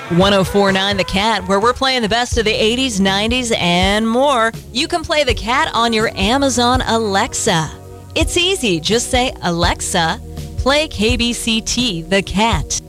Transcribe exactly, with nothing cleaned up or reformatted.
one oh four point nine The Cat, where we're playing the best of the eighties, nineties, and more. You can play The Cat on your Amazon Alexa. It's easy. Just say, Alexa, play K B C T The Cat.